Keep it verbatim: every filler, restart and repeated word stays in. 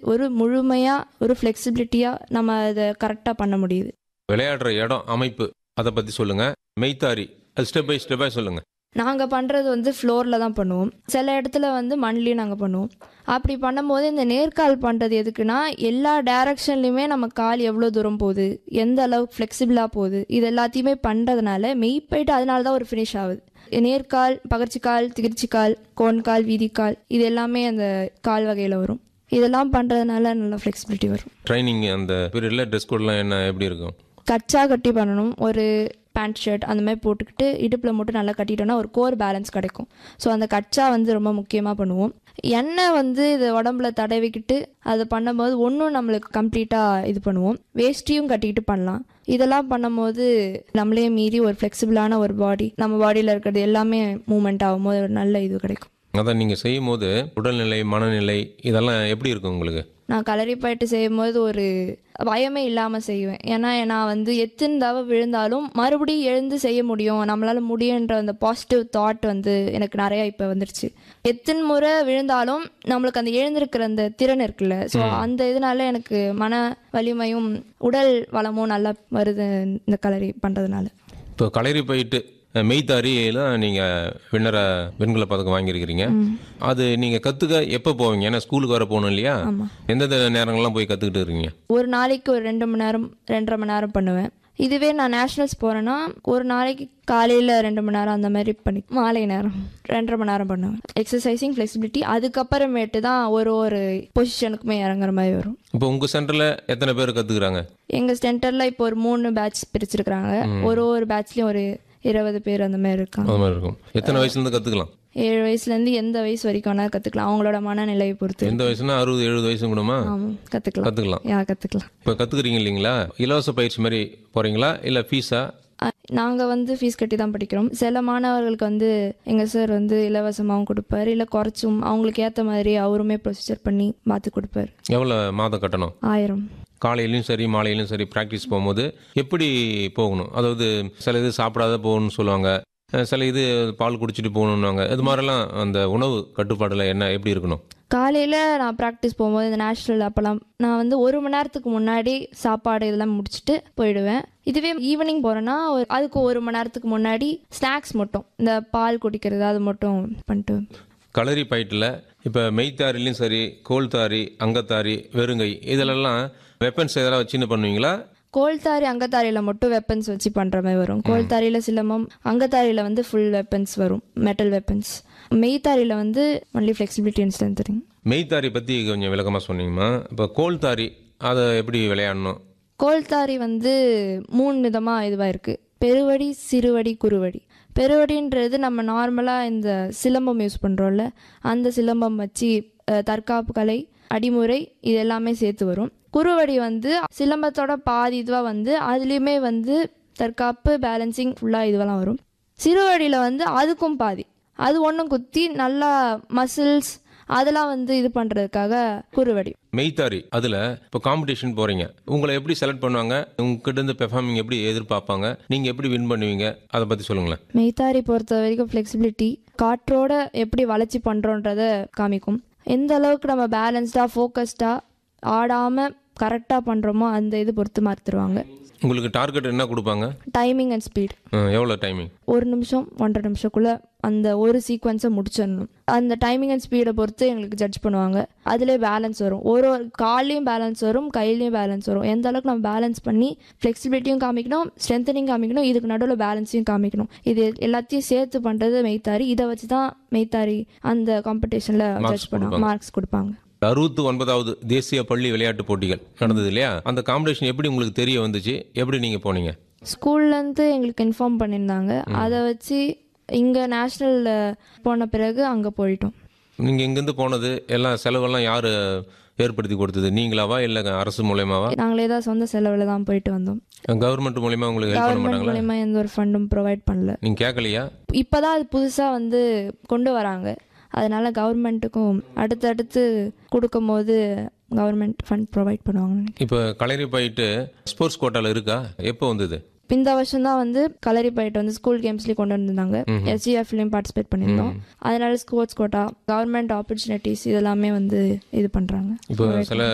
ஒரு முழுமையாக ஒரு ஃப்ளெக்சிபிலிட்டியாக நம்ம அதை கரெக்டாக பண்ண முடியுது. விளையாடுற இடம் அமைப்பு அதை பற்றி சொல்லுங்கள். மெய்த்தாரி அது ஸ்டெப் பை ஸ்டெப்பாக சொல்லுங்கள். நாங்கள் பண்ணுறது வந்து ஃப்ளோரில் தான் பண்ணுவோம். சில இடத்துல வந்து மண்லேயும் நாங்கள் பண்ணுவோம். அப்படி பண்ணும்போது இந்த நேர்கால் பண்ணுறது எதுக்குன்னா, எல்லா டைரக்ஷன்லையுமே நம்ம கால் எவ்வளோ தூரம் போகுது, எந்த அளவுக்கு ஃப்ளெக்சிபிளாக போகுது, இது எல்லாத்தையுமே பண்ணுறதுனால மெய் போயிட்டு அதனால தான் ஒரு ஃபினிஷ் ஆகுது. நேர்கால், பகர்ச்சிக்கால், திகிர்ச்சிக்கால், கோன்கால், வீதிக்கால் இது எல்லாமே அந்த கால் வகையில் வரும். இதெல்லாம் பண்ணுறதுனால நல்லா ஃப்ளெக்சிபிலிட்டி வரும். ட்ரைனிங் அந்த பீரியடில் ட்ரெஸ் கோட்லாம் என்ன எப்படி இருக்கும்? கச்சா கட்டி பண்ணணும். ஒரு பேண்ட் ஷர்ட் அந்த மாதிரி போட்டுக்கிட்டு இடுப்பில் மட்டும் நல்லா கட்டிட்டோன்னா ஒரு கோர் பேலன்ஸ் கிடைக்கும். ஸோ அந்த கச்சா வந்து ரொம்ப முக்கியமாக பண்ணுவோம். எண்ணெய் வந்து இது உடம்புல தடவிக்கிட்டு அதை பண்ணும்போது ஒன்றும் நம்மளுக்கு கம்ப்ளீட்டாக இது பண்ணுவோம். வேஷ்டியும் கட்டிக்கிட்டு பண்ணலாம். இதெல்லாம் பண்ணும்போது நம்மளே மீறி ஒரு ஃப்ளெக்சிபிளான ஒரு பாடி, நம்ம பாடியில் இருக்கிறது எல்லாமே மூமெண்ட் ஆகும்போது ஒரு நல்ல இது கிடைக்கும். அதான் நீங்கள் செய்யும் போது உடல்நிலை, மனநிலை இதெல்லாம் எப்படி இருக்கும் உங்களுக்கு? நான் களரி பயிட்டு செய்யும்போது ஒரு பயமே இல்லாமல் செய்வேன். ஏன்னா நான் வந்து எத்தனை தடவை விழுந்தாலும் மறுபடியும் எழுந்து செய்ய முடியும், நம்மளால் முடியுன்ற அந்த பாசிட்டிவ் தாட் வந்து எனக்கு நிறையா இப்போ வந்துடுச்சு. எத்தனை முறை விழுந்தாலும் நம்மளுக்கு அந்த எழுந்திருக்கிற அந்த திறன் இருக்குல்ல, ஸோ அந்த இதனால எனக்கு மன வலிமையும் உடல் வளமும் நல்லா வருது இந்த களரி பண்ணுறதுனால. இப்போ களரி பயிட்டு மெய்த்தாரியில் நீங்கள் விண்ணர வெண்கல பதக்கம் வாங்கியிருக்கிறீங்க. அது நீங்கள் கற்றுக்க எப்போ போவீங்க? ஏன்னா ஸ்கூலுக்கு வர போகணும் இல்லையா? எந்தெந்த நேரங்கள்லாம் போய் கற்றுக்கிட்டு இருக்கீங்க? ஒரு நாளைக்கு ஒரு ரெண்டு மணி நேரம் ரெண்டரை மணி நேரம் பண்ணுவேன். இதுவே நான் நேஷ்னல்ஸ் போகிறேன்னா ஒரு நாளைக்கு காலையில் ரெண்டு மணி நேரம் அந்த மாதிரி பண்ணி மாலை நேரம் ரெண்டரை மணி நேரம் பண்ணுவேன். எக்ஸசைசிங், ஃப்ளெக்சிபிலிட்டி, அதுக்கப்புறமேட்டு தான் ஒரு ஒரு பொசிஷனுக்குமே இறங்குற மாதிரி வரும். இப்போ உங்கள் சென்டரில் எத்தனை பேர் கற்றுக்குறாங்க? எங்கள் சென்டரில் இப்போ ஒரு மூணு பேட்ச் பிரிச்சிருக்கிறாங்க. ஒரு ஒரு பேட்ச்லேயும் ஒரு இருபது பேர் அந்த மாதிரி இருக்காங்க. அது மாதிரி இருக்கும். எத்தனை வயசுலேருந்து கற்றுக்கலாம்? ஏழு வயசுலேருந்து எந்த வயசு வரைக்கும் வேணால் கற்றுக்கலாம். அவங்களோட மனநிலையை பொறுத்து. எந்த வயசுனா அறுபது எழுபது வயசு கூடமா? ஆமாம், கற்றுக்கலாம் கற்றுக்கலாம். யா கற்றுக்கலாம். இப்போ கற்றுக்குறீங்க இல்லைங்களா? இலவச பயிற்சி மாதிரி போகிறீங்களா இல்லை ஃபீஸா? நாங்கள் வந்து ஃபீஸ் கட்டி தான் படிக்கிறோம். சில மாணவர்களுக்கு வந்து எங்கள் சார் வந்து இலவசமாகவும் கொடுப்பாரு, இல்லை குறைச்சும் அவங்களுக்கு ஏற்ற மாதிரி அவருமே ப்ரொசீஜர் பண்ணி பார்த்து கொடுப்பாரு. எவ்வளோ மாதம் கட்டணும்? ஆயிரம். காலையிலையும் சரி மாலையிலையும் சரி ப்ராக்டிஸ் போகும்போது எப்படி போகணும்? அதாவது சில இது சாப்பிடாத போகணும்னு சொல்லுவாங்க, சில இது பால் குடிச்சிட்டு போகணுன்னாங்க. இது மாதிரிலாம் அந்த உணவு கட்டுப்பாடில் என்ன எப்படி இருக்கணும்? காலையில் நான் ப்ராக்டிஸ் போகும்போது இந்த நேஷ்னல் அப்போலாம் நான் வந்து ஒரு மணி நேரத்துக்கு முன்னாடி சாப்பாடு இதெல்லாம் முடிச்சுட்டு போயிடுவேன். இதுவே ஈவினிங் போகிறேன்னா ஒரு அதுக்கு ஒரு மணி நேரத்துக்கு முன்னாடி ஸ்நாக்ஸ் மட்டும், இந்த பால் குடிக்கிறது அது மட்டும் பண்ணிட்டு. களரி பயிட்டில் இப்போ மெய்த்தாரிலையும் சரி, கோல்தாரி, அங்கத்தாரி, வெறுங்கை இதிலெல்லாம் வெப்பன்ஸ் எதெல்லாம் வச்சுன்னு பண்ணுவீங்களா? கோல்தாரி, அங்கத்தாரியில் மட்டும் வெப்பன்ஸ் வச்சு பண்ணுற மாதிரி வரும். கோல்தாரியில் சிலம்பம், அங்கத்தாரியில் வந்து ஃபுல் வெப்பன்ஸ் வரும், மெட்டல் வெப்பன்ஸ். மெய்த்தாரியில் வந்து ஒன்லி ஃப்ளெக்சிபிலிட்டி அண்ட் ஸ்ட்ரென்தனிங். மெய்த்தாரி பற்றி கொஞ்சம் விளக்கமாக சொன்னீங்கம்மா. இப்போ கோல்தாரி அதை எப்படி விளையாடணும்? கோல்தாரி வந்து மூணு விதமாக இதுவாக இருக்குது. பெருவடி, சிறுவடி, குறுவடி. பெருவடின்றது நம்ம நார்மலாக இந்த சிலம்பம் யூஸ் பண்ணுறோம்ல, அந்த சிலம்பம் வச்சு தற்காப்பு கலை, அடிமுறை இது எல்லாமே சேர்த்து வரும். குறுவடி வந்து சிலம்பத்தோட பாதி இதுவாக வந்து அதுலேயுமே வந்து தற்காப்பு, பேலன்சிங் ஃபுல்லாக இதுவெல்லாம் வரும். சிறுவடியில் வந்து அதுக்கும் பாதி, அது ஒன்றும் குத்தி நல்லா மசில்ஸ் அதெல்லாம் வந்து இது பண்ணுறதுக்காக குறுவடி. மெய்த்தாரி அதில் இப்போ காம்படிஷன் போகிறீங்க, உங்களை எப்படி செலக்ட் பண்ணுவாங்க? உங்ககிட்ட இருந்து பெர்ஃபார்மிங் எப்படி எதிர்பார்ப்பாங்க? நீங்கள் எப்படி வின் பண்ணுவீங்க? அதை பற்றி சொல்லுங்களேன். மெய்த்தாரி பொறுத்த வரைக்கும் ஃப்ளெக்சிபிலிட்டி, காற்றோட எப்படி வளர்ச்சி பண்ணுறோன்றதை காமிக்கும். எந்த அளவுக்கு நம்ம பேலன்ஸ்டாக ஃபோக்கஸ்டாக ஆடாமல் கரெக்டாக பண்ணுறோமோ அந்த இது பொறுத்து மாற்றிடுவாங்க. உங்களுக்கு டார்கெட் என்ன கொடுப்பாங்க? Timing and speed. எவ்வளோ டைமிங்? ஒரு நிமிஷம் ஒன்றரை நிமிஷக்குள்ளே அந்த ஒரு சீக்வன்ஸை முடிச்சிடணும். அந்த டைமிங் அண்ட் ஸ்பீடை பொறுத்து எங்களுக்கு ஜட்ஜ் பண்ணுவாங்க. அதிலே பேலன்ஸ் வரும், ஒரு ஒரு கால்லையும் பேலன்ஸ் வரும், கையிலையும் பேலன்ஸ் வரும். எந்த அளவுக்கு நம்ம பேலன்ஸ் பண்ணி ஃப்ளெக்சிபிலிட்டியும் காமிக்கணும், ஸ்ட்ரென்தனிங் காமிக்கணும், இதுக்கு நடுவில் பேலன்ஸையும் காமிக்கணும். இது எல்லாத்தையும் சேர்த்து பண்ணுறது மெய்த்தாரி. இதை வச்சு தான் மெய்த்தாரி அந்த காம்படிஷனில் ஜட்ஜ் பண்ணுவாங்க, மார்க்ஸ் கொடுப்பாங்க. அறுபத்தி ஒன்பதாவது தேசிய பள்ளி விளையாட்டு போட்டிகள் நடந்தது இல்லையா? அந்த காம்படிஷன் எப்படி உங்களுக்கு தெரிய வந்துச்சு? எப்படி நீங்கள் போனீங்க? ஸ்கூல்லேருந்து எங்களுக்கு இன்ஃபார்ம் பண்ணியிருந்தாங்க. அதை வச்சு இங்கே நேஷ்னலில் போன பிறகு அங்கே போயிட்டோம். நீங்கள் இங்கேருந்து போனது எல்லாம் செலவெல்லாம் யார் ஏற்படுத்தி கொடுத்தது? நீங்களாவா இல்லை அரசு மூலயமாவா? நாங்களே தான் சொந்த செலவில் தான் போயிட்டு வந்தோம். கவர்மெண்ட் மூலயமா உங்களுக்கு ஹெல்ப் பண்ண கவர்மெண்ட் மாட்டாங்களா? மூலயமா எந்த ஒரு ஃபண்டும் ப்ரொவைட் பண்ணல. நீங்கள் கேட்கலையா? இப்போ தான் அது புதுசாக வந்து கொண்டு வராங்க. அதனால கவர்மெண்ட்டுக்கும் அடுத்தடுத்து கொடுக்கும் போது கவர்மெண்ட் ஃபண்ட் ப்ரொவைட் பண்ணுவாங்க. இப்போ களரி பயிட்டு ஸ்போர்ட்ஸ் கோட்டாவில் இருக்கா? எப்போ வந்தது? இந்த வருஷம் தான் வந்து களரி பயிட்டு வந்து ஸ்கூல் கேம்ஸ்லேயும் கொண்டு வந்திருந்தாங்க. எஸ்ஜிஎஃப்லையும் பார்ட்டிசிபேட் பண்ணியிருந்தோம். அதனால ஸ்போர்ட்ஸ் கோட்டா, கவர்மெண்ட் ஆப்பர்ச்சுனிட்டிஸ் இதெல்லாமே வந்து இது பண்ணுறாங்க. இப்போ சில